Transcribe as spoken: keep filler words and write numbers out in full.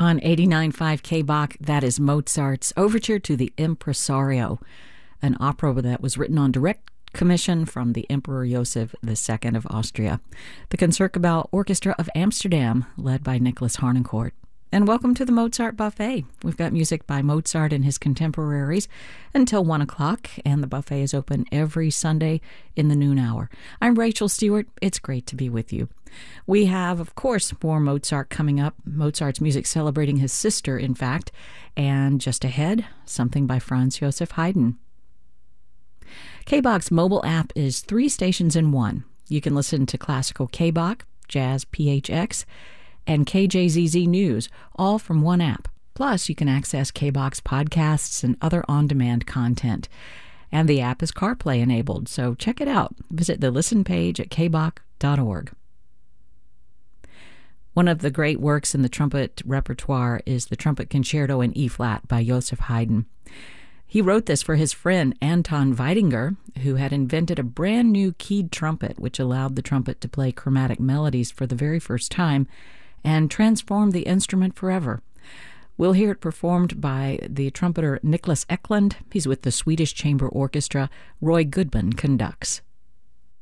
On eighty-nine point five K B A C, that is Mozart's Overture to the Impresario, an opera that was written on direct commission from the Emperor Joseph the Second of Austria, the Concertgebouw Orchestra of Amsterdam, led by Nicholas Harnoncourt. And welcome to the Mozart Buffet. We've got music by Mozart and his contemporaries until one o'clock, and the buffet is open every Sunday in the noon hour. I'm Rachel Stewart. It's great to be with you. We have, of course, more Mozart coming up. Mozart's music celebrating his sister, in fact. And just ahead, something by Franz Joseph Haydn. K B A C's mobile app is three stations in one. You can listen to classical K B A C, jazz P H X, and K J Z Z News, all from one app. Plus, you can access K B A C's podcasts and other on-demand content. And the app is CarPlay enabled, so check it out. Visit the listen page at k b a c dot org. One of the great works in the trumpet repertoire is the Trumpet Concerto in E-flat by Joseph Haydn. He wrote this for his friend Anton Weidinger, who had invented a brand new keyed trumpet, which allowed the trumpet to play chromatic melodies for the very first time and transformed the instrument forever. We'll hear it performed by the trumpeter Niklas Eklund. He's with the Swedish Chamber Orchestra. Roy Goodman conducts.